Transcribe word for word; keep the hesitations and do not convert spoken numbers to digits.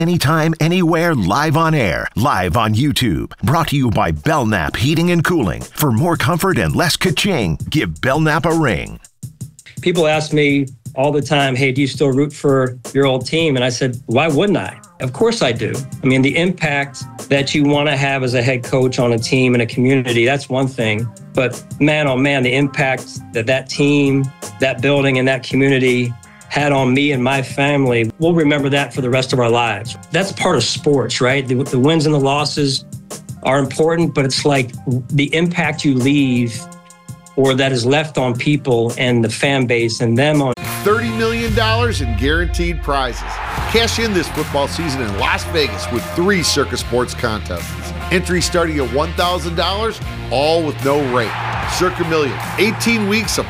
Anytime, anywhere, live on air, live on YouTube. Brought to you by Belknap Heating and Cooling. For more comfort and less ka-ching, give Belknap a ring. People ask me all the time, hey, do you still root for your old team? And I said, why wouldn't I? Of course I do. I mean, the impact that you want to have as a head coach on a team and a community, that's one thing. But man, oh man, the impact that that team, that building, and that community had on me and my family, we'll remember that for the rest of our lives. That's part of sports, right? The, the wins and the losses are important, but it's like the impact you leave or that is left on people and the fan base and them on. thirty million dollars in guaranteed prizes. Cash in this football season in Las Vegas with three Circa Sports contests. Entry starting at one thousand dollars, all with no rate. Circa Million, eighteen weeks of